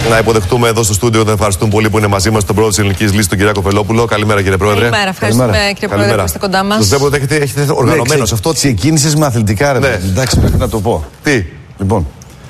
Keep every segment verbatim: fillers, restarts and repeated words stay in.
Να υποδεχτούμε εδώ στο στούντιο, τον ευχαριστούμε πολύ που είναι μαζί μας, τον πρόεδρο της Ελληνικής Λύσης, τον κύριο Κοφελόπουλο. Καλημέρα, κύριε Πρόεδρε. Καλημέρα, ευχαριστούμε Καλημέρα. κύριε Πρόεδρε που είστε κοντά μας. Σας βλέπω ότι έχετε, έχετε οργανωμένο ναι, σε αυτό. Ξεκίνησες με αθλητικά, ρε. Ναι. Εντάξει, πρέπει να το πω. Τι. Λοιπόν,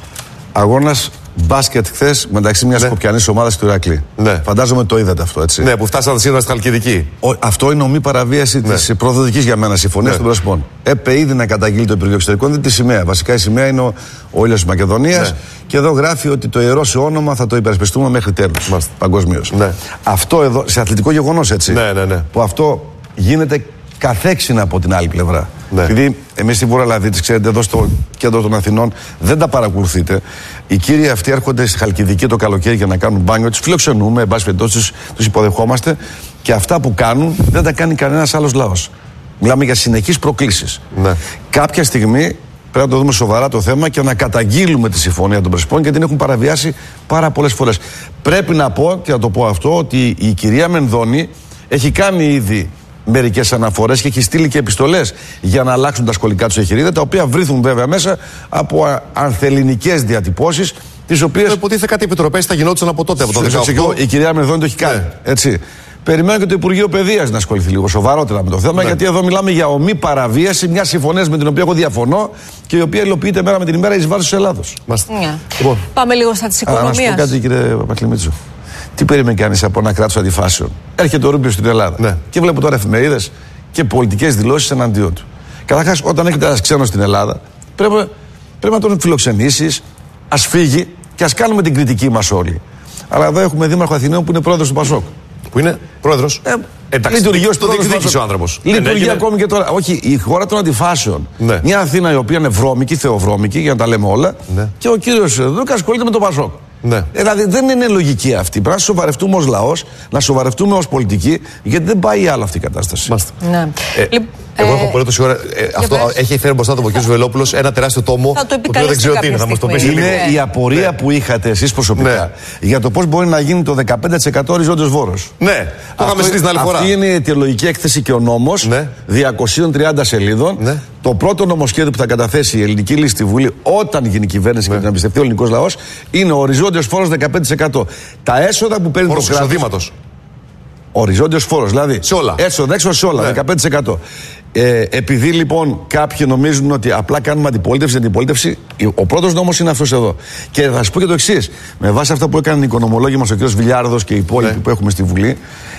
αγώνας μπάσκετ χθες μεταξύ μιας ναι. σκοπιανής ομάδας του Ηράκλη. Ναι. Φαντάζομαι το είδατε αυτό, έτσι. Ναι, που φτάσατε σήμερα στη Χαλκιδική. Ο, αυτό είναι ομή παραβίαση ναι. της προδοτικής για μένα συμφωνίας ναι. των Πρεσπών. Έπε ήδη να καταγγείλει το Υπουργείο Εξωτερικών, δεν τη σημαία. Βασικά η σημαία είναι ο, ο ήλιος της Μακεδονίας ναι. και εδώ γράφει ότι το ιερό σε όνομα θα το υπερασπιστούμε μέχρι τέλους. Παγκοσμίως. Ναι. Αυτό εδώ, σε αθλητικό γεγονός, έτσι. Ναι, ναι, ναι. Που αυτό γίνεται καθέξινα από την άλλη πλευρά. Ναι. Επειδή εμείς στη Βόρεια Λαδίτης, ξέρετε, εδώ στο κέντρο των Αθηνών δεν τα παρακολουθείτε. Οι κύριοι αυτοί έρχονται στη Χαλκιδική το καλοκαίρι για να κάνουν μπάνιο, τους φιλοξενούμε, εν πάση περιπτώσει τους υποδεχόμαστε και αυτά που κάνουν δεν τα κάνει κανένας άλλος λαός. Μιλάμε για συνεχείς προκλήσεις. Ναι. Κάποια στιγμή πρέπει να το δούμε σοβαρά το θέμα και να καταγγείλουμε τη συμφωνία των Πρεσπών γιατί την έχουν παραβιάσει πάρα πολλές φορές. Πρέπει να πω και να το πω αυτό ότι η κυρία Μενδώνη έχει κάνει ήδη μερικές αναφορές και έχει στείλει και επιστολές για να αλλάξουν τα σχολικά τους εγχειρίδια, τα οποία βρίσκουν βέβαια μέσα από ανθελληνικές διατυπώσεις, τις οποίες. Υποτίθεται κάτι επιτροπές θα γινόντουσαν από τότε, από το δεκαοκτώ. Η κυρία Μενδώνη το έχει κάνει. Ναι. Έτσι. Περιμένω και το Υπουργείο Παιδείας να ασχοληθεί λίγο σοβαρότερα με το θέμα, ναι. γιατί εδώ μιλάμε για ομή παραβίαση μια συμφωνία με την οποία εγώ διαφωνώ και η οποία υλοποιείται μέρα με την ημέρα εις βάρος της Ελλάδος. Ναι. Λοιπόν. Πάμε λίγο στα της οικονομίας. Να σου πω κάτι, κύριε Παπακλημίτσου. Τι περίμενε κανείς από ένα κράτος αντιφάσεων? Έρχεται ο Ρούμπιο στην Ελλάδα ναι. και βλέπω τώρα εφημερίδες και πολιτικές δηλώσεις εναντίον του. Καταρχάς, όταν έχετε ένα ξένο στην Ελλάδα, πρέπει, πρέπει να τον φιλοξενήσεις, ας φύγει και ας κάνουμε την κριτική μας όλοι. Αλλά εδώ έχουμε δήμαρχο Αθηναίων που είναι πρόεδρος του Πασόκ. Που είναι πρόεδρος. Ε, Εντάξει, λειτουργεί ως το διεκδίκησε ο άνθρωπος. Λειτουργεί ακόμη και τώρα. Όχι, η χώρα των αντιφάσεων. Ναι. Μια Αθήνα η οποία είναι βρώμικη, θεοβρώμικη, για να τα λέμε όλα. Ναι. Και ο κύριος Δούκα ασχολείται με τον Πασόκ. Ναι. Δηλαδή δεν είναι λογική αυτή. Πρέπει να σοβαρευτούμε ως λαός, να σοβαρευτούμε ως πολιτικοί, γιατί δεν πάει άλλο αυτή η κατάσταση. Ναι. Ε, εγώ έχω πολύ τόση ώρα. Ε, αυτό πες. Έχει φέρει μπροστά του ο κ. Βελόπουλος ένα τεράστιο τόμο. Θα το το οποίο δεν ξέρω τι είναι, θα μας το πεις. Είναι η απορία ναι. που είχατε εσείς προσωπικά ναι. για το πώς μπορεί να γίνει το δεκαπέντε τοις εκατό οριζόντιος φόρος. Ναι, το είχαμε συζητήσει την άλλη φορά. Αυτή είναι η αιτιολογική έκθεση και ο νόμος ναι. διακόσιες τριάντα σελίδων. Ναι. Το πρώτο νομοσχέδιο που θα καταθέσει η Ελληνική Λύση στη Βουλή όταν γίνει κυβέρνηση ναι. και την εμπιστευτεί ο ελληνικός λαός είναι ο οριζόντιος φόρος δεκαπέντε τοις εκατό. Τα έσοδα που παίρνει φόρος το κράτος. Οριζόντιος φόρος, δηλαδή. Σε όλα. Έσοδα, έξω σε όλα, ναι. δεκαπέντε τοις εκατό. Ε, επειδή λοιπόν κάποιοι νομίζουν ότι απλά κάνουμε αντιπολίτευση, αντιπολίτευση, ο πρώτος νόμος είναι αυτός εδώ. Και θα σας πω και το εξής. Με βάση αυτά που έκαναν οι οικονομολόγοι μας, ο κ. Βιλιάρδος και οι υπόλοιποι ναι. που έχουμε στη Βουλή,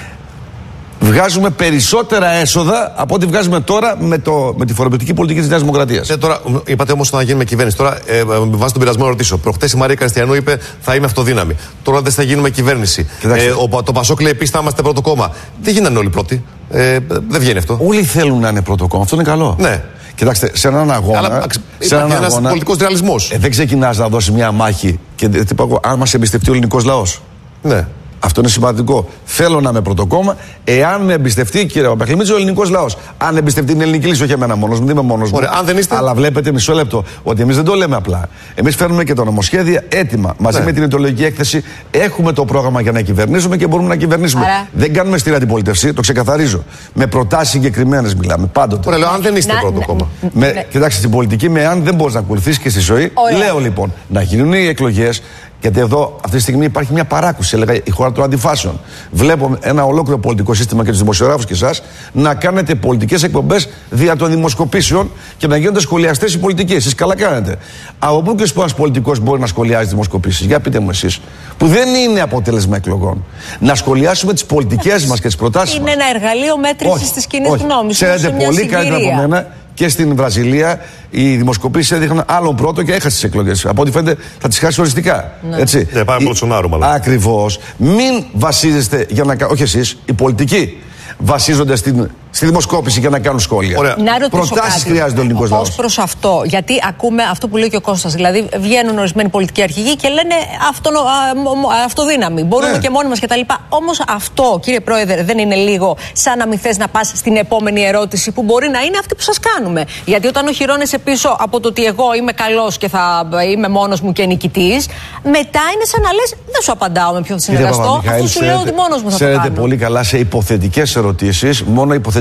βγάζουμε περισσότερα έσοδα από ό,τι βγάζουμε τώρα με, το, με τη φορολογική πολιτική της Νέας Δημοκρατίας. Ε, τώρα, είπατε όμως να γίνουμε κυβέρνηση. Τώρα, ε, με βάση τον πειρασμό να ρωτήσω. Προχτές η Μαρία Κριστιανού είπε θα είμαι αυτοδύναμη. Τώρα δεν θα γίνουμε κυβέρνηση. Ε, ο, το Πασόκ λέει επίσης θα είμαστε πρώτο κόμμα. Τι γίνανε όλοι πρώτοι? Ε, δεν βγαίνει αυτό. Όλοι θέλουν να είναι πρώτο κόμμα. Αυτό είναι καλό. Ναι. Κοιτάξτε, σε έναν αγώνα. Αλλά σε έναν ένας αγώνα, πολιτικός ρεαλισμός. Ε, δεν ξεκινάς να δώσεις μια μάχη και τι πω, αν μας εμπιστευτεί ο ελληνικός λαός. Ναι. Αυτό είναι σημαντικό. Θέλω να είμαι πρωτοκόμμα, εάν με εμπιστευτεί, κύριε Παπακλημίτσου, ο ελληνικός λαός. Αν εμπιστευτεί την Ελληνική Λύση, όχι εμένα μόνος μου, δεν είμαι μόνος μου. Ωραία, αν δεν είστε... Αλλά βλέπετε, μισό λεπτό, ότι εμείς δεν το λέμε απλά. Εμείς φέρνουμε και τα νομοσχέδια έτοιμα. Μαζί ναι. με την ιδεολογική έκθεση έχουμε το πρόγραμμα για να κυβερνήσουμε και μπορούμε να κυβερνήσουμε. Άρα... Δεν κάνουμε στην αντιπολίτευση, το ξεκαθαρίζω. Με προτάσεις συγκεκριμένες μιλάμε πάντοτε. Ωραία, λέω, αν δεν είστε να, πρώτο ναι, κόμμα. Με, ναι. Κοιτάξτε, στην πολιτική, με αν δεν μπορείς να ακολουθήσεις και στη ζωή, Ωραία. λέω λοιπόν να γίνουν οι εκλογές. Γιατί εδώ αυτή τη στιγμή υπάρχει μια παράκουση, έλεγα, η χώρα των αντιφάσεων. Βλέπω ένα ολόκληρο πολιτικό σύστημα και τους δημοσιογράφους και εσάς να κάνετε πολιτικές εκπομπές δια των δημοσκοπήσεων και να γίνονται σχολιαστές οι πολιτικοί. Εσείς καλά κάνετε. Από πού και ένας πολιτικός μπορεί να σχολιάζει δημοσκοπήσεις? Για πείτε μου εσείς. Που δεν είναι αποτέλεσμα εκλογών. Να σχολιάσουμε τις πολιτικές μας και τις προτάσεις μας. Είναι ένα εργαλείο μέτρησης της κοινής γνώμης. Ξέρετε πολύ καλύτερα από μένα. Και στην Βραζιλία οι δημοσκοπήσεις έδειχναν άλλον πρώτο και έχασε τις εκλογές. Από ό,τι φαίνεται θα τις χάσει οριστικά. Ναι. Έτσι. Ναι, πάμε Μπολσονάρο μάλλον. Ακριβώς. Μην βασίζεστε για να. Όχι εσείς, οι πολιτικοί βασίζονται στην, στη δημοσκόπηση για να κάνουν σχόλια. Προτάσεις χρειάζεται ο ελληνικός λαός. Ως προς αυτό, γιατί ακούμε αυτό που λέει και ο Κώστας. Δηλαδή, βγαίνουν ορισμένοι πολιτικοί αρχηγοί και λένε αυτο, α, αυτοδύναμη. Μπορούμε ναι. και μόνοι μας κτλ. Όμως αυτό, κύριε Πρόεδρε, δεν είναι λίγο σαν να μην θες να πας στην επόμενη ερώτηση που μπορεί να είναι αυτή που σας κάνουμε? Γιατί όταν οχυρώνεσαι πίσω από το ότι εγώ είμαι καλός και θα είμαι μόνος μου και νικητής, μετά είναι σαν να λες δεν σου απαντάω με ποιον συνεργαστώ. Αυτό σου λέω ότι μόνος μου θα το κάνω. Ξέρετε πολύ καλά σε υποθετικές ερωτήσεις, μόνο υποθετικές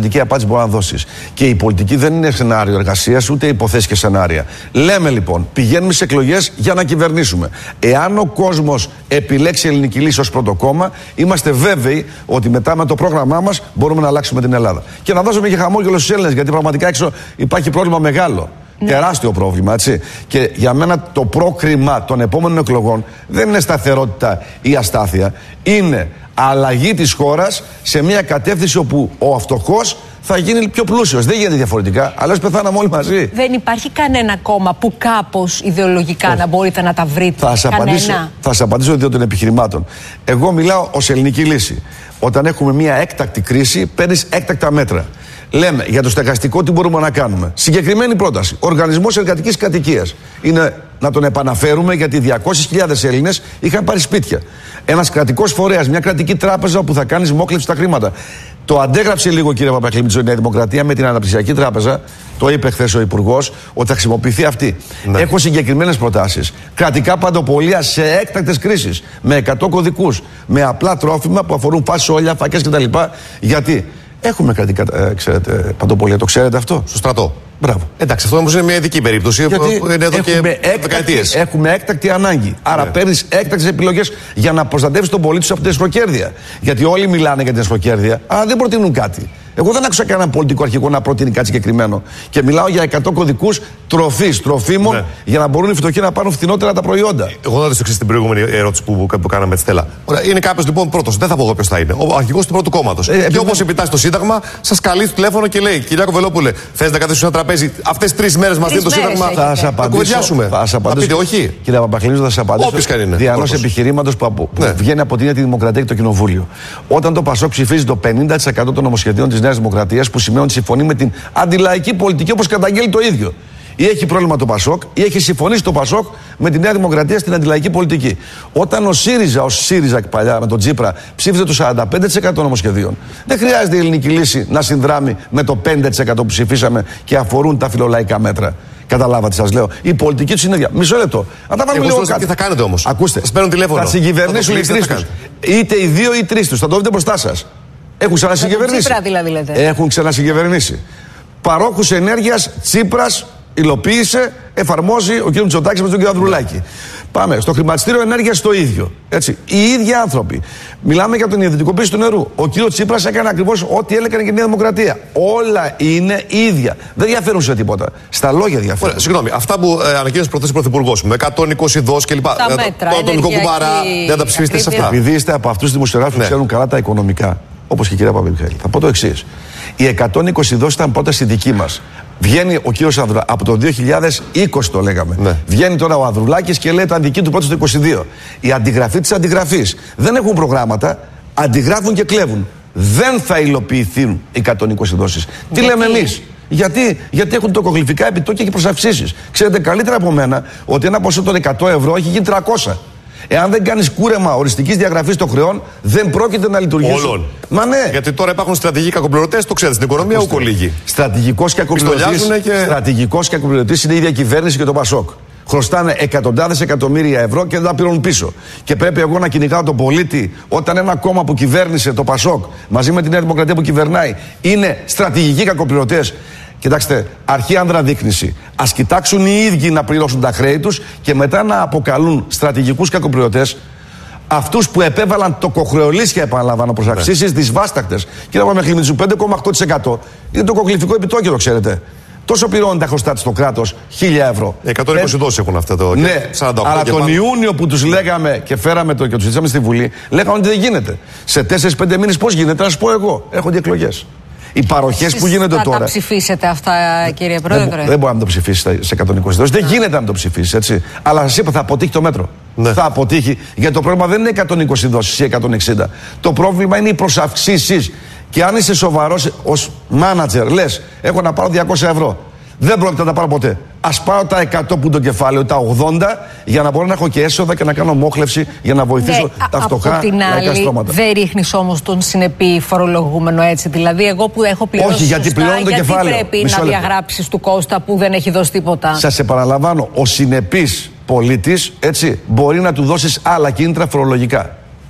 θετική απάντηση μπορεί να δώσει. Και η πολιτική δεν είναι σενάριο εργασίας, ούτε υποθέσεις και σενάρια. Λέμε λοιπόν, πηγαίνουμε σε εκλογές για να κυβερνήσουμε. Εάν ο κόσμος επιλέξει Ελληνική Λύση ως πρώτο κόμμα, είμαστε βέβαιοι ότι μετά με το πρόγραμμά μας μπορούμε να αλλάξουμε την Ελλάδα. Και να δώσουμε και χαμόγελο στους Έλληνες, γιατί πραγματικά έξω υπάρχει πρόβλημα μεγάλο. Ναι. Τεράστιο πρόβλημα, έτσι. Και για μένα το πρόκριμα των επόμενων εκλογών δεν είναι σταθερότητα ή αστάθεια. Είναι αλλαγή της χώρας σε μια κατεύθυνση όπου ο φτωχός θα γίνει πιο πλούσιος. Δεν γίνεται διαφορετικά. Αλλιώς πεθάναμε όλοι μαζί. Δεν υπάρχει κανένα κόμμα που κάπως ιδεολογικά Όχι. να μπορείτε να τα βρείτε. Θα σας απαντήσω, θα σας απαντήσω δύο των επιχειρημάτων. Εγώ μιλάω ως Ελληνική Λύση. Όταν έχουμε μια έκτακτη κρίση, παίρνεις έκτακτα μέτρα. Λέμε για το στεγαστικό τι μπορούμε να κάνουμε. Συγκεκριμένη πρόταση. Οργανισμός Εργατικής Κατοικίας. Είναι να τον επαναφέρουμε, γιατί διακόσιες χιλιάδες Έλληνες είχαν πάρει σπίτια. Ένας κρατικός φορέας, μια κρατική τράπεζα που θα κάνει μόχλευση στα χρήματα. Το αντέγραψε λίγο, κύριε Παπακλήμητζο, η Νέα Δημοκρατία με την Αναπτυξιακή Τράπεζα. Το είπε χθες ο Υπουργός ότι θα χρησιμοποιηθεί αυτή. Ναι. Έχω συγκεκριμένες προτάσεις. Κρατικά παντοπολία σε έκτακτες κρίσεις. Με εκατό κωδικούς. Με απλά τρόφιμα που αφορούν φασόλια, φακές κτλ. Γιατί έχουμε κρατικά, ε, ξέρετε, παντοπολία. Το ξέρετε αυτό? Στο στρατό. Μπράβο. Εντάξει, αυτό όμως είναι μια ειδική περίπτωση. Γιατί που είναι εδώ και δεκαετίες. Έχουμε έκτακτη ανάγκη. Άρα ναι. παίρνεις έκτακτες επιλογές για να προστατεύεις τον πολίτη σου από την εσχροκέρδεια. Γιατί όλοι μιλάνε για την εσχροκέρδεια, αλλά δεν προτείνουν κάτι. Εγώ δεν άκουσα κανέναν πολιτικό αρχηγό να προτείνει κάτι συγκεκριμένο. Και μιλάω για εκατό κωδικούς τροφής, τροφίμων, ναι. για να μπορούν οι φτωχοί να πάρουν φθηνότερα τα προϊόντα. Εγώ θα ρωτήσω στην προηγούμενη ερώτηση που, που κάναμε τη Στέλλα. Είναι κάποιος λοιπόν πρώτος, δεν θα πω εγώ ποιος θα είναι, ο αρχηγός του πρώτου κόμματος. Ε, και όπως επιτάσσει το Σύνταγμα, σας καλεί στο τηλέφωνο και λέει: Κυρία Κοβελόπουλε, θες να καθίσουμε ένα τραπέζι αυτές τις τρεις μέρες μαζί το Σύνταγμα? Θα σας απαντήσω. Θα σας απαντήσω. Όχι. Κύριε Παπακλήμητζο, θα σας απαντήσω. Όποιος και είναι. Διανός επιχειρήματος που, που ναι. βγαίνει από την Δημοκρατία και το Κοινοβούλιο. Όταν το Πασόκ ψηφίζει το πενήντα τοις εκατό των νομοσχεδίων της Νέας Δημοκρατίας, που σημαίνει ότι συμφωνεί με την αντιλαϊκή πολιτική όπως καταγγέλει το ίδιο. Ή έχει πρόβλημα το Πασόκ, ή έχει συμφωνήσει το Πασόκ με τη Νέα Δημοκρατία στην αντιλαϊκή πολιτική. Όταν ο ΣΥΡΙΖΑ, ο ΣΥΡΙΖΑ παλιά με τον Τσίπρα, ψήφιζε το σαράντα πέντε τοις εκατό των νομοσχεδίων, δεν χρειάζεται η Ελληνική Λύση να συνδράμει με το πέντε τοις εκατό που ψηφίσαμε και αφορούν τα φιλολαϊκά μέτρα. Καταλάβατε, σας λέω. Η πολιτική του είναι ίδια. Μισό λεπτό. Αν τα βάλουμε λίγο κάτω. Τι θα κάνετε όμως? Ακούστε. Σας παίρνουν τηλέφωνο. Θα συγκυβερνήσουν οι τρεις τους. Είτε οι δύο ή οι τρεις τους. Θα το δείτε μπροστά σας. Έχουν ξανασυγκυβερνήσει. Δηλαδή, Έχουν ξανασυγκυβερνήσει. Παρόχους ενέργειας Τσίπρας υλοποίησε, εφαρμόζει ο κ. Μητσοτάκης με τον κ. Ανδρουλάκη. Πάμε. Στο χρηματιστήριο ενέργειας το ίδιο. Έτσι. Οι ίδιοι άνθρωποι. Μιλάμε για την ιδιωτικοποίηση του νερού. Ο κ. Τσίπρας έκανε ακριβώς ό,τι έλεγαν και η Νέα Δημοκρατία. Όλα είναι ίδια. Δεν διαφέρουν σε τίποτα. Στα λόγια διαφέρουν. Ωραία, συγγνώμη. Αυτά που ε, ανακοίνωσε προχθές ο Πρωθυπουργός με εκατόν είκοσι δόσεις κλπ. Τα ε, μέτρα. Το ατομικό κουμπαρά. Δεν τα ψηφίσετε σε αυτά. Επειδή είστε από αυτούς τους δημοσιογράφους που ξέρουν καλά τα οικονομικά, όπως και η κυρία Παπαμιχαήλ, θα πω το εξής. Οι εκατόν είκοσι δόσεις ήταν πρόταση δική μας. Βγαίνει ο κύριος Ανδρουλάκης, από το δύο χιλιάδες είκοσι το λέγαμε. Ναι. Βγαίνει τώρα ο Ανδρουλάκης και λέει ήταν δική του πρόταση το είκοσι δύο. Η αντιγραφή της αντιγραφής. Δεν έχουν προγράμματα, αντιγράφουν και κλέβουν. Δεν θα υλοποιηθούν οι εκατόν είκοσι δόσεις. Τι λέμε εμείς? Γιατί? Γιατί έχουν τοκογλυφικά επιτόκια και προσαυξήσεις. Ξέρετε καλύτερα από μένα ότι ένα ποσό των εκατό ευρώ έχει γίνει τριακόσια. Εάν δεν κάνεις κούρεμα οριστικής διαγραφής των χρεών, δεν πρόκειται να λειτουργήσει. Όλων. Μα ναι. Γιατί τώρα υπάρχουν στρατηγικοί κακοπληρωτές, το ξέρετε, στην οικονομία ούκο λίγοι. Στρατηγικός κακοπληρωτής και... στρατηγικός κακοπληρωτής είναι η ίδια κυβέρνηση και το Πασόκ. Χρωστάνε εκατοντάδες εκατομμύρια ευρώ και δεν τα πληρώνουν πίσω. Και πρέπει εγώ να κυνηγάω τον πολίτη όταν ένα κόμμα που κυβέρνησε το Πασόκ μαζί με τη Νέα Δημοκρατία που κυβερνάει είναι στρατηγικοί κακοπληρωτές. Κοιτάξτε, αρχή ανδραδείκνηση. Ας κοιτάξουν οι ίδιοι να πληρώσουν τα χρέη τους και μετά να αποκαλούν στρατηγικούς κακοπληρωτές αυτούς που επέβαλαν τοκοχρεωλήσια, επαναλαμβάνω, προς αυξήσεις δυσβάστακτες. Κύριε Παπακλήμητζο, πέντε κόμμα οκτώ τοις εκατό είναι το κογλυφικό επιτόκιο, το ξέρετε. Τόσο πληρώνουν τα χρωστά στο κράτος, χίλια ευρώ. εκατόν είκοσι δόσεις έχουν αυτά το. Ναι, σαράντα οκτώ αλλά τον πάνω. Ιούνιο που τους λέγαμε και φέραμε το και τους ζητήσαμε στη Βουλή, λέγαμε ότι δεν γίνεται. Σε τέσσερις πέντε μήνες πώς γίνεται, να σας πω εγώ. Έρχονται εκλογές. Οι παροχές που γίνονται θα τώρα. Θα τα ψηφίσετε αυτά, κύριε Πρόεδρε? Δεν, δεν μπορεί να το ψηφίσει σε εκατόν είκοσι δόσεις. Δεν γίνεται να το ψηφίσει, έτσι. Αλλά σας είπα, θα αποτύχει το μέτρο. Ναι. Θα αποτύχει. Γιατί το πρόβλημα δεν είναι εκατόν είκοσι δόσεις ή εκατόν εξήντα. Το πρόβλημα είναι οι προσαυξήσεις. Και αν είσαι σοβαρός ως μάνατζερ, λες, έχω να πάρω διακόσια ευρώ. Δεν πρόκειται να τα πάρω ποτέ. Ας πάρω τα εκατό που είναι το κεφάλαιο, τα ογδόντα, για να μπορώ να έχω και έσοδα και να κάνω μόχλευση για να βοηθήσω ναι, τα φτωχά λαϊκά στρώματα. Δεν ρίχνεις όμως τον συνεπή φορολογούμενο έτσι. Δηλαδή, εγώ που έχω πληρώσει. Όχι, γιατί πληρώνω το γιατί κεφάλαιο. Πρέπει Μισό να διαγράψεις του Κώστα που δεν έχει δώσει τίποτα. Σας επαναλαμβάνω, ο συνεπής πολίτης, έτσι, μπορεί να του δώσεις άλλα κίνητρα φορολογικά.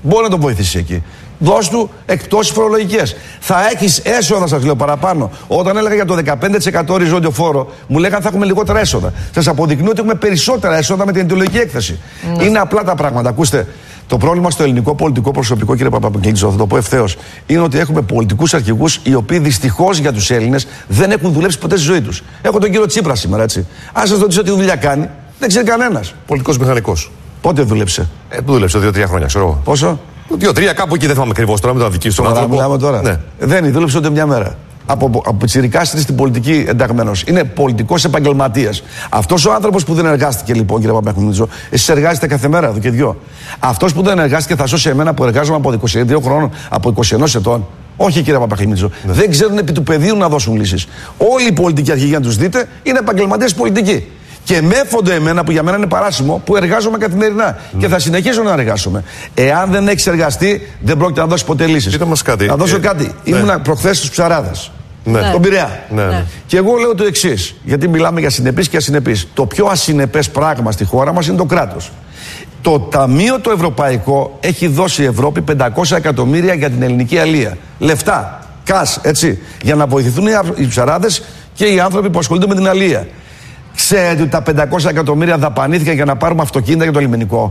Μπορεί να τον βοηθήσει εκεί. Δώσ' του εκπτώσεις φορολογικές. Θα έχεις έσοδα, σας λέω, παραπάνω. Όταν έλεγα για το δεκαπέντε τοις εκατό οριζόντιο φόρο, μου λέγανε θα έχουμε λιγότερα έσοδα. Σας αποδεικνύω ότι έχουμε περισσότερα έσοδα με την αιτιολογική έκθεση. Mm. Είναι απλά τα πράγματα. Ακούστε, το πρόβλημα στο ελληνικό πολιτικό προσωπικό, κύριε Παπαμικλήτσο, θα το πω ευθέως, είναι ότι έχουμε πολιτικούς αρχηγούς οι οποίοι δυστυχώς για τους Έλληνες δεν έχουν δουλέψει ποτέ στη ζωή τους. Έχω τον κύριο Τσίπρα σήμερα, έτσι. Αν σας ρωτήσω τι δουλειά κάνει, δεν ξέρει κανένας. Πολιτικός μηχανικός. Πότε δούλεψε? Ε, πού δούλεψε, δύο-τρία χρόνια, ξέρω εγώ. Πόσο? Δύο-τρία, κάπου εκεί δεν θυμάμαι ακριβώς τώρα με το αδικήσει στον άνθρωπο. Μιλάμε τώρα. Ναι. Δεν δούλεψε ούτε μια μέρα. Από, από πιτσιρικάς στην πολιτική ενταγμένος. Είναι πολιτικός επαγγελματίας. Αυτός ο άνθρωπος που δεν εργάστηκε, λοιπόν, κύριε Παπαμικλήτσο, εσείς εργάζεστε κάθε μέρα εδώ και δυο. Αυτός που δεν εργάστηκε θα σώσει εμένα που εργάζομαι από είκοσι δύο χρόνων, από είκοσι ένα ετών. Όχι, κύριε Παπαμικλήτσο. Ναι. Δεν ξέρουν επί του πεδίου να δώσουν λύσεις. Όλοι οι πολιτικοί αρχηγοί, αν τους δείτε, είναι επαγγελματίες πολιτικοί. Και με έφονται εμένα, που για μένα είναι παράσημο, που εργάζομαι καθημερινά. Mm. Και θα συνεχίσω να εργάζομαι. Εάν δεν έχεις εργαστεί, δεν πρόκειται να δώσεις ποτέ λύσεις. Πείτε μας κάτι. Να δώσω ε, κάτι. Ναι. Ήμουνα προχθές στους Ψαράδες. Ναι. Στον Πειραιά. Ναι. Ναι. Και εγώ λέω το εξής. Γιατί μιλάμε για συνεπείς και ασυνεπείς. Το πιο ασυνεπές πράγμα στη χώρα μας είναι το κράτος. Το Ταμείο το Ευρωπαϊκό έχει δώσει η Ευρώπη πεντακόσια εκατομμύρια για την ελληνική αλεία. Λεφτά. Κας, έτσι. Για να βοηθηθούν οι Ψαράδες και οι άνθρωποι που ασχολούνται με την αλεία. Ξέρετε ότι τα πεντακόσια εκατομμύρια δαπανήθηκαν για να πάρουμε αυτοκίνητα για το λιμενικό?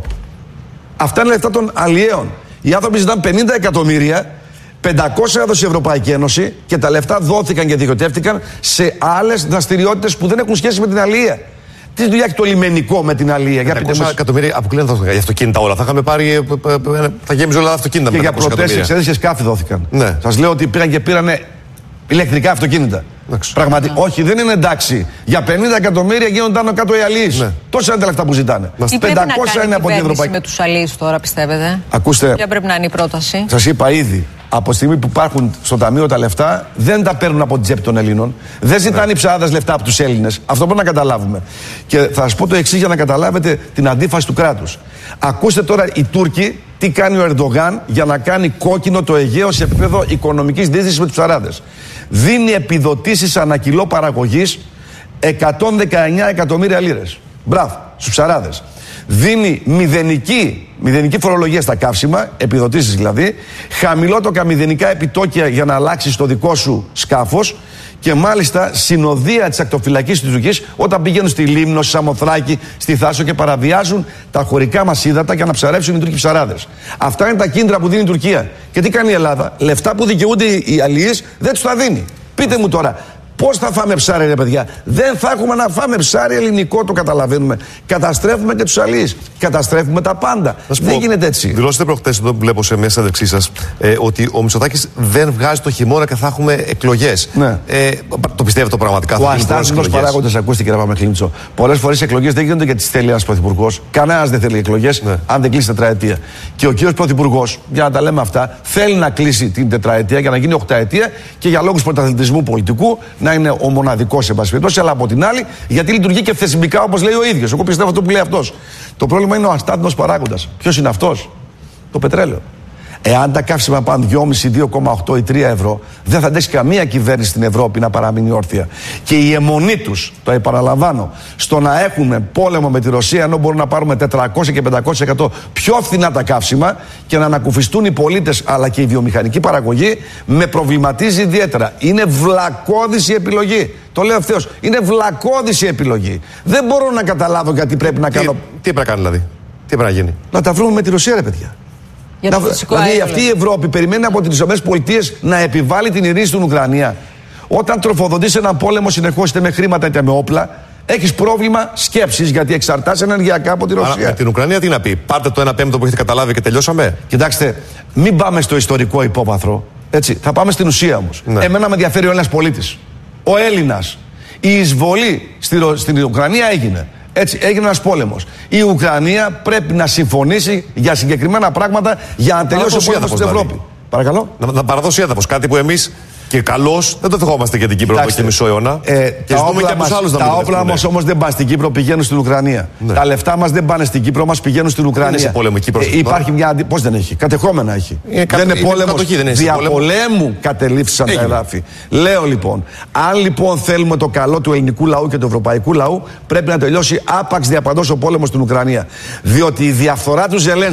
Αυτά είναι λεφτά των αλλιέων. Οι άνθρωποι ζητάνε πενήντα εκατομμύρια, πεντακόσια έδωσε η Ευρωπαϊκή Ένωση και τα λεφτά δόθηκαν και διοχετεύτηκαν σε άλλες δραστηριότητες που δεν έχουν σχέση με την αλληλεία. Τι δουλειά έχει το λιμενικό με την αλληλεία? πεντακόσια εκατομμύρια αποκλίνουν για αυτοκίνητα όλα. Θα είχαμε πάρει. Θα γέμιζε όλα τα αυτοκίνητα. Και για πρωτές εξαίρεσεις σκάφη δόθηκαν. Ναι. Σας λέω ότι πήγαν και πήρανε ηλεκτρικά αυτοκίνητα. Πραγματικά. Ναι. Όχι, δεν είναι εντάξει. Για πενήντα εκατομμύρια γίνονται άνω κάτω οι αλλοίς. Ναι. Τόσα είναι τα λεφτά που ζητάνε. Τι πεντακόσια είναι από την Ευρωπαϊκή. Με τους αλλοίς τώρα, πιστεύετε? Ακούστε. Ποια πρέπει να είναι η πρόταση? Σας είπα ήδη. Από τη στιγμή που υπάρχουν στο Ταμείο τα λεφτά, δεν τα παίρνουν από την τσέπη των Ελλήνων. Δεν ζητάνε ναι. οι Ψαράδες λεφτά από τους Έλληνες. Αυτό πρέπει να καταλάβουμε. Και θα σας πω το εξής για να καταλάβετε την αντίφαση του κράτους. Ακούστε τώρα οι Τούρκοι τι κάνει ο Ερντογάν για να κάνει κόκκινο το Αιγαίο σε επίπεδο οικονομικής διείσδυσης με τους Ψαράδες. Δίνει επιδοτήσεις ανά κιλό παραγωγής εκατόν δεκαεννιά εκατομμύρια λίρες. Μπράβο, στους Ψαράδες. Δίνει μηδενική, μηδενική φορολογία στα καύσιμα, επιδοτήσεις δηλαδή, χαμηλότοκα μηδενικά επιτόκια για να αλλάξεις το δικό σου σκάφος και μάλιστα συνοδεία της ακτοφυλακής της Τουρκίας όταν πηγαίνουν στη Λίμνο, στη Σαμοθράκη, στη Θάσο και παραβιάζουν τα χωρικά μας ύδατα για να ψαρέψουν οι Τούρκοι ψαράδες. Αυτά είναι τα κίνητρα που δίνει η Τουρκία. Και τι κάνει η Ελλάδα? Λεφτά που δικαιούνται οι αλληλείς δεν τους τα δίνει. Πείτε μου τώρα, πώς θα φάμε ψάρι, ρε παιδιά? Δεν θα έχουμε να φάμε ψάρι ελληνικό, το καταλαβαίνουμε. Καταστρέφουμε και τους αλληλείς. Καταστρέφουμε τα πάντα. Δεν γίνεται έτσι. Δηλώσετε προχτές εδώ που βλέπω σε μια συνέντευξή σας ε, ότι ο Μητσοτάκης δεν βγάζει το χειμώνα και θα έχουμε εκλογές. Ναι. Ε, το πιστεύετε πραγματικά? Ο αστάθμητος παράγοντας, ακούστε κύριε Παπαμικλήτσο. Πολλές φορές οι εκλογές δεν γίνονται γιατί τις θέλει ένας πρωθυπουργός. Κανένας δεν θέλει εκλογές, ναι. αν δεν κλείσει τετραετία. Και ο κύριος πρωθυπουργός, για να τα λέμε αυτά, θέλει να κλείσει την τετραετία για να γίνει οχταετία και για λόγους πρωταθλητισμού πολιτικού να είναι ο μοναδικός σε πάση περιπτώσει, αλλά από την άλλη γιατί λειτουργεί και θεσμικά όπως λέει ο ίδιος. Εγώ πιστεύω αυτό που λέει αυτός. Το πρόβλημα είναι ο αστάθμητος παράγοντας. Ποιος είναι αυτός? Το πετρέλαιο. Εάν τα καύσιμα πάνε δυόμισι, δύο κόμμα οκτώ ή τρία ευρώ, δεν θα αντέξει καμία κυβέρνηση στην Ευρώπη να παραμείνει όρθια. Και η αιμονή τους, το επαναλαμβάνω, στο να έχουμε πόλεμο με τη Ρωσία, ενώ μπορούν να πάρουμε τετρακόσια και πεντακόσια τοις εκατό πιο φθηνά τα καύσιμα και να ανακουφιστούν οι πολίτες αλλά και η βιομηχανική παραγωγή, με προβληματίζει ιδιαίτερα. Είναι βλακώδης η επιλογή. Το λέω ευθέως. Είναι βλακώδης η επιλογή. Δεν μπορώ να καταλάβω γιατί πρέπει να κάνω. Τι, τι πρέπει να κάνει δηλαδή? Τι πρέπει να γίνει? Να τα βρούμε με τη Ρωσία, ρε παιδιά. Για το φυσικό δηλαδή αέριο. Αυτή η Ευρώπη περιμένει από τις ΗΠΑ να επιβάλλει την ειρήνη στην Ουκρανία. Όταν τροφοδοτείς έναν πόλεμο συνεχώς είτε με χρήματα είτε με όπλα, έχεις πρόβλημα σκέψης γιατί εξαρτάσαι ενεργειακά από τη Ρωσία. Άρα με την Ουκρανία τι να πει? Πάρτε το ένα πέμπτο που έχετε καταλάβει και τελειώσαμε. Κοιτάξτε, μην πάμε στο ιστορικό υπόβαθρο. Έτσι, θα πάμε στην ουσία όμως. Ναι. Εμένα με ενδιαφέρει ο Έλληνας πολίτης. Ο Έλληνας. Η εισβολή στη, στην Ουκρανία έγινε. Έτσι, έγινε ένας πόλεμος. Η Ουκρανία πρέπει να συμφωνήσει για συγκεκριμένα πράγματα για να τελειώσει ο πόλεμος στην Ευρώπη. Δηλαδή. Παρακαλώ. Να, να παραδώσει έδαφος. Κάτι που εμείς και καλώς δεν το δεχόμαστε για την Κύπρο εδώ και μισό αιώνα. Ε, και τα όπλα μας, άλλους τα όπλα μας όμως δεν πάνε στην Κύπρο, πηγαίνουν στην Ουκρανία. Ναι. Τα λεφτά μας δεν πάνε στην Κύπρο, μας πηγαίνουν στην Ουκρανία. Είναι σε πόλεμο η Κύπρος. Ε, υπάρχει μια. Πώς δεν έχει? Κατεχόμενα έχει. Ε, δεν είναι πόλεμος. Δια πόλεμο. πολέμου κατελήφθησαν τα εδάφη. Λέω λοιπόν, αν λοιπόν θέλουμε το καλό του ελληνικού λαού και του ευρωπαϊκού λαού, πρέπει να τελειώσει άπαξ διαπαντός ο πόλεμος στην Ουκρανία. Διότι η διαφθορά του Ζελένσκι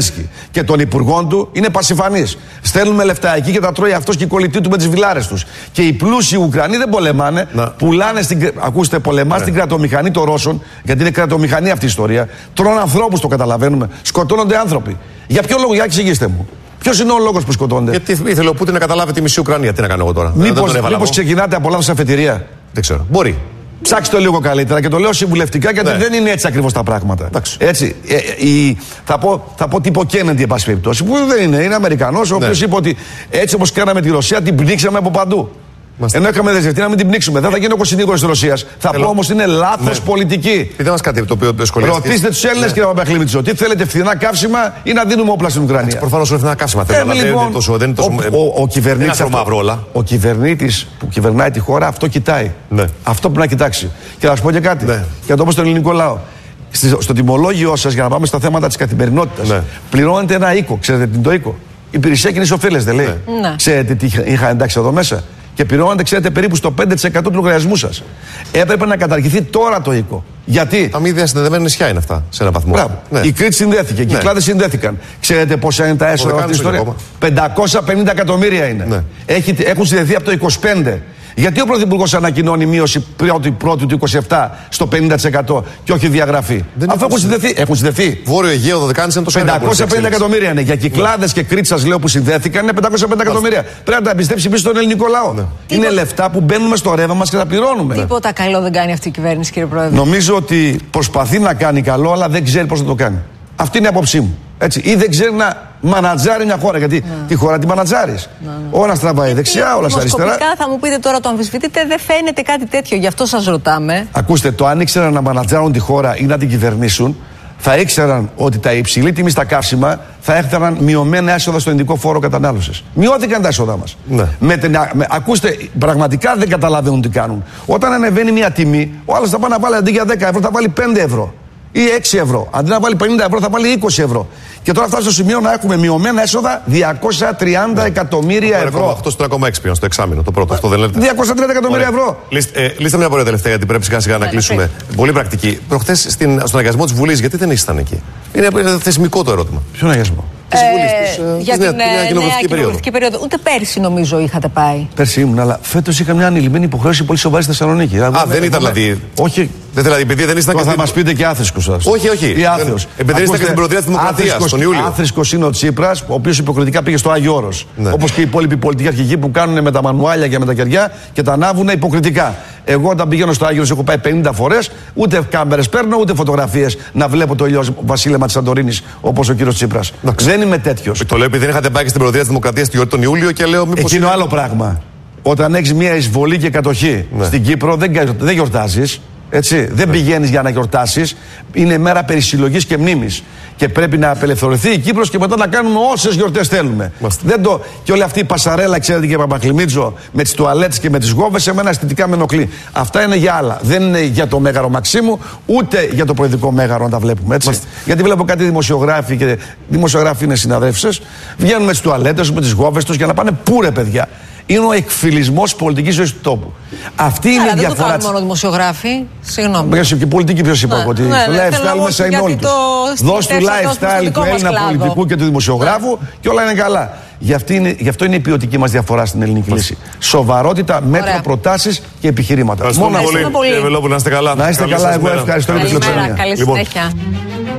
και των υπουργών του είναι πασιφανής. Στέλνουμε λεφτά εκεί και τα τρώει αυτός και η κολλητή του με τις βιλάρες τους. Και οι πλούσιοι Ουκρανοί δεν πολεμάνε, να. πουλάνε στην. Ακούστε, πολεμά ναι. στην κρατομηχανή των Ρώσων, γιατί είναι κρατομηχανή αυτή η ιστορία. Τρώνε ανθρώπους, το καταλαβαίνουμε. Σκοτώνονται άνθρωποι. Για ποιο λόγο, για εξηγήστε μου. Ποιος είναι ο λόγος που σκοτώνται? Γιατί ήθελε ο Πούτιν να καταλάβει τη μισή Ουκρανία. Τι να κάνω εγώ τώρα? Μήπως ξεκινάτε από λάθος αφετηρία? Δεν ξέρω. Μπορεί. Ψάξτε το λίγο καλύτερα και το λέω συμβουλευτικά, γιατί ναι. δεν είναι έτσι ακριβώς τα πράγματα. Εντάξει. Έτσι. Ε, ε, η, θα πω, θα πω τύπο Κέννεντι, εν πάση περιπτώσει, που δεν είναι. Είναι Αμερικανός, ο ναι. οποίος είπε ότι έτσι όπως κάναμε τη Ρωσία, την πνίξαμε από παντού. Μαστε. Ενώ είχαμε δεσμευτεί να μην την πνίξουμε. Δεν θα γίνω ο συνήγορος της Ρωσίας. Θα Έλο. πω όμως είναι λάθος ναι. πολιτική. Πείτε μας κάτι το οποίο σχολιάστηκε. Ρωτήστε τους Έλληνες, ναι. κύριε Παπαχλήμιτσο, τι θέλετε, φθηνά καύσιμα ή να δίνουμε όπλα στην Ουκρανία? Προφανώς είναι φθηνά καύσιμα. Θέλουμε, λοιπόν, δεν είναι τόσο. Δεν είναι τόσο ο, ο, ο κυβερνήτης ο κυβερνήτης που κυβερνάει τη χώρα αυτό κοιτάει. Ναι. Αυτό πρέπει να κοιτάξει. Και θα σας πω και κάτι. Ναι. Και να το πω στον ελληνικό λαό. Στο τιμολόγιο σας, για να πάμε στα θέματα της καθημερινότητας, ναι. πληρώνετε ένα οίκο. Ξέρετε τι είναι το οίκο? Υπηρεσία κοινής ωφέλειας, δεν λέει? Ναι. Ξέρετε τι είχα εντάξει εδώ μέσα? Και πληρώνετε, ξέρετε, περίπου στο πέντε τοις εκατό του λογαριασμού σας. Έπρεπε να καταργηθεί τώρα το οίκο. Γιατί? Τα μη διασυνδεδεμένα νησιά είναι αυτά, σε ένα βαθμό. Ναι. Η Κρήτη συνδέθηκε, ναι. οι Κυκλάδες συνδέθηκαν. Ξέρετε πόσα είναι τα έσοδα αυτή τη ιστορία? πεντακόσια πενήντα εκατομμύρια είναι. Ναι. Έχει, έχουν συνδεθεί από το είκοσι πέντε. Γιατί ο Πρωθυπουργός ανακοινώνει μείωση πρώτη του είκοσι επτά στο πενήντα τοις εκατό και όχι διαγραφή? Αφού έχουν συνδεθεί. Έχουν συνδεθεί. Βόρειο Αιγαίο, Δωδεκάνης είναι το πεντακόσια πενήντα εκατομμύρια είναι. Για Κυκλάδες ναι. και Κρήτη, σας λέω, που συνδέθηκαν είναι πεντακόσια πενήντα εκατομμύρια. Πρέπει να τα πιστέψει πίσω στον ελληνικό λαό. Ναι. Είναι Τίποτα... λεφτά που μπαίνουμε στο ρεύμα μας και τα πληρώνουμε. Τίποτα καλό δεν κάνει αυτή η κυβέρνηση, κύριε Πρόεδρε. Νομίζω ότι προσπαθεί να κάνει καλό, αλλά δεν ξέρει πώς να το κάνει. Αυτή είναι η άποψή μου. Έτσι. Ή δεν ξέρει να μανατζάρει μια χώρα. Γιατί ναι. τη χώρα τη μανατζάρεις. Ναι, ναι. Όλα στραβάει δεξιά, όλα στα αριστερά. Θα μου πείτε τώρα, το αμφισβητείτε, δεν φαίνεται κάτι τέτοιο. Γι' αυτό σας ρωτάμε. Ακούστε, το αν ήξεραν να μανατζάρουν τη χώρα ή να την κυβερνήσουν, θα ήξεραν ότι τα υψηλή τιμή στα καύσιμα θα έφταναν μειωμένα έσοδα στο ειδικό φόρο κατανάλωσης. Μειώθηκαν τα έσοδά μας. Ναι. Με την, με, ακούστε, πραγματικά δεν καταλαβαίνουν τι κάνουν. Όταν ανεβαίνει μια τιμή, ο άλλος θα πάει να βάλει αντί για δέκα ευρώ, θα βάλει πέντε ευρώ. Ή έξι ευρώ. Αντί να βάλει πενήντα ευρώ, θα βάλει είκοσι ευρώ. Και τώρα φτάσει στο σημείο να έχουμε μειωμένα έσοδα διακόσια τριάντα ναι. εκατομμύρια ευρώ. Αυτό στο τρία κόμμα έξι πήγαν στο εξάμηνο. Το πρώτο. Αυτό δεν λέτε? διακόσια τριάντα εκατομμύρια ευρώ. Λύστε, ε, λύστε μια πορεία τελευταία, γιατί πρέπει σιγά σιγά να κλείσουμε. Πολύ πρακτική. Προχθές στον αγιασμό της Βουλής, γιατί δεν ήσασταν εκεί? Είναι θεσμικό το ερώτημα. Ποιον αγιασμό? Της Βουλής, της, ε, για την νέα κοινοβουλευτική περίοδο. περίοδο. Ούτε πέρσι νομίζω είχατε πάει. Πέρσι ήμουν, αλλά φέτος είχα μια ανηλυμένη υποχρέωση πολύ σοβαρή στη Θεσσαλονίκη. Α, δεν ήταν δηλαδή. Όχι. Δεν δηλαδή, επειδή δεν ήσταν. Θα μας πείτε και άθρησκος σας. Όχι, όχι. Ή άθεος. Επειδή ήσταν και στην Προεδρία της Δημοκρατίας τον Ιούλιο. Άθρησκος είναι ο Τσίπρας, ο οποίος υποκριτικά πήγε στο Άγιο Όρος. Ναι. Όπως και οι υπόλοιποι πολιτικοί αρχηγοί που κάνουν με τα μανουάλια και με τα κεριά και τα ανάβουν υποκριτικά. Εγώ όταν πηγαίνω στο Άγιο Όρος έχω πάει πενήντα φορές, ούτε κάμερες παίρνω, ούτε φωτογραφίες να βλέπω το ηλιοβασίλεμα της Σαντορίνης όπως ο κύριος Τσίπρας. Δεν είμαι τέτοιος. Το λέω επειδή δεν είχατε πάει και στην Προεδρία της Δημοκρατίας τον Ιούλιο και λέω μήπως. Εκείνο άλλο πράγμα. Όταν έχεις μια εισβολή και κατοχή ναι. στην Κύπρο, δεν, δεν γιορτάζεις. Έτσι. Δεν ναι. πηγαίνεις για να γιορτάσεις. Είναι μέρα περισυλλογής και μνήμης. Και πρέπει να απελευθερωθεί η Κύπρος και μετά να κάνουμε όσες γιορτές θέλουμε. Δεν το... Και όλη αυτή η πασαρέλα, ξέρετε, και Παπαχλημίτζο, με τις τουαλέτες και με τις γόβες, εμένα αισθητικά με ενοχλεί. Αυτά είναι για άλλα. Δεν είναι για το Μέγαρο Μαξίμου, ούτε για το προεδρικό Μέγαρο, να τα βλέπουμε. Έτσι. Μαστε. Γιατί βλέπω κάτι δημοσιογράφοι και δημοσιογράφοι είναι συναδέλφους, βγαίνουν με τις τουαλέτες, με τις γόβες τους για να πάνε πού ρε παιδιά. Είναι ο εκφυλισμός πολιτικής ζωής του τόπου. Αυτή είναι η διαφορά. Δεν το κάνουν μόνο δημοσιογράφοι. Συγγνώμη. Και πολιτική ποιος είπα ότι το lifestyle μέσα είναι όλοι τους. Δώσ' του lifestyle του Έλληνα πολιτικού και του δημοσιογράφου και όλα είναι καλά. Γι' αυτό είναι η ποιοτική μας διαφορά στην ελληνική λύση. Σοβαρότητα, μέτρα, προτάσεις και επιχειρήματα. Ευχαριστούμε πολύ. Κύριε Βελόπουλο, να είστε καλά. Να είστε καλά. Εγώ ευχαριστώ για τη φιλοξενία. Καλή συνέχεια.